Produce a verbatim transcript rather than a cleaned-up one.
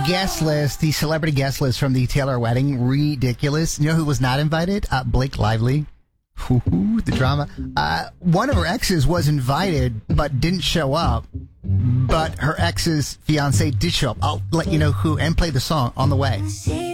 guest list, the celebrity guest list from the Taylor wedding, ridiculous. You know who was not invited? Uh, Blake Lively. Ooh, the drama. Uh, one of her exes was invited, but didn't show up. But her ex's fiance did show up. I'll let you know who and play the song on the way.